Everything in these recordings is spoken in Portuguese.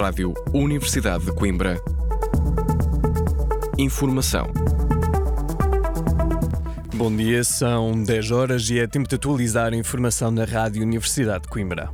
Rádio Universidade de Coimbra. Informação. Bom dia, são 10 horas e é tempo de atualizar a informação na Rádio Universidade de Coimbra.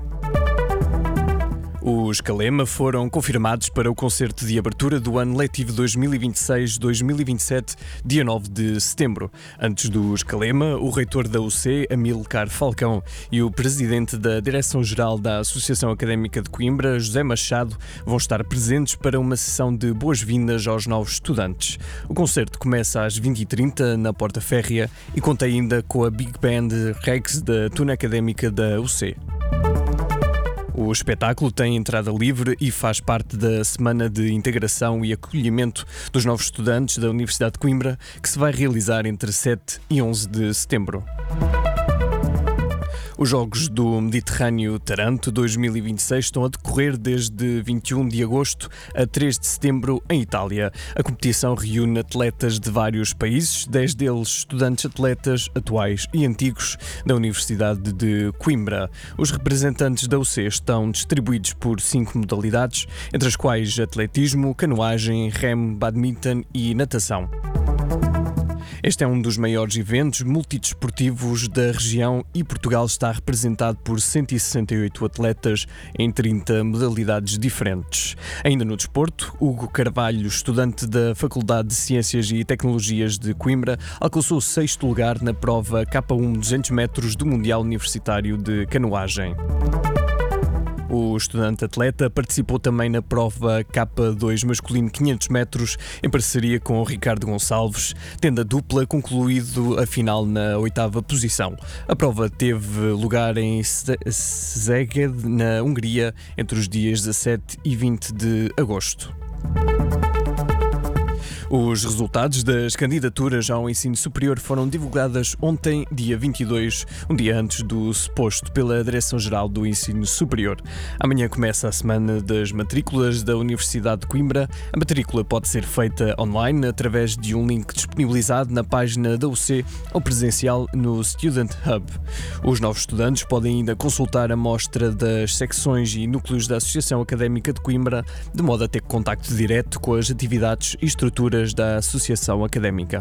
Os Calema foram confirmados para o concerto de abertura do ano letivo 2026-2027, dia 9 de setembro. Antes dos Calema, o reitor da UC, Amílcar Falcão, e o presidente da Direção-Geral da Associação Académica de Coimbra, José Machado, vão estar presentes para uma sessão de boas-vindas aos novos estudantes. O concerto começa às 20h30 na Porta Férrea e conta ainda com a Big Band Rex da Tuna Académica da UC. O espetáculo tem entrada livre e faz parte da Semana de Integração e Acolhimento dos Novos Estudantes da Universidade de Coimbra, que se vai realizar entre 7 e 11 de setembro. Os Jogos do Mediterrâneo Taranto 2026 estão a decorrer desde 21 de agosto a 3 de setembro em Itália. A competição reúne atletas de vários países, 10 deles estudantes atletas atuais e antigos da Universidade de Coimbra. Os representantes da UC estão distribuídos por 5 modalidades, entre as quais atletismo, canoagem, remo, badminton e natação. Este é um dos maiores eventos multidesportivos da região e Portugal está representado por 168 atletas em 30 modalidades diferentes. Ainda no desporto, Hugo Carvalho, estudante da Faculdade de Ciências e Tecnologias de Coimbra, alcançou o 6º lugar na prova K1 200 metros do Mundial Universitário de Canoagem. O estudante atleta participou também na prova K2 masculino 500 metros em parceria com o Ricardo Gonçalves, tendo a dupla concluído a final na 8ª posição. A prova teve lugar em Szeged, na Hungria, entre os dias 17 e 20 de agosto. Os resultados das candidaturas ao ensino superior foram divulgadas ontem, dia 22, um dia antes do suposto pela Direção-Geral do Ensino Superior. Amanhã começa a semana das matrículas da Universidade de Coimbra. A matrícula pode ser feita online através de um link disponibilizado na página da UC ou presencial no Student Hub. Os novos estudantes podem ainda consultar a mostra das secções e núcleos da Associação Académica de Coimbra, de modo a ter contacto direto com as atividades e estruturas da Associação Académica.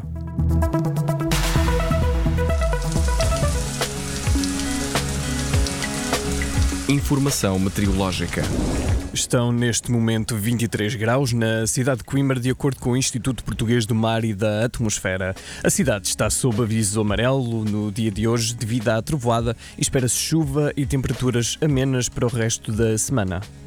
Informação meteorológica. Estão neste momento 23 graus na cidade de Coimbra, de acordo com o Instituto Português do Mar e da Atmosfera. A cidade está sob aviso amarelo no dia de hoje devido à trovoada e espera-se chuva e temperaturas amenas para o resto da semana.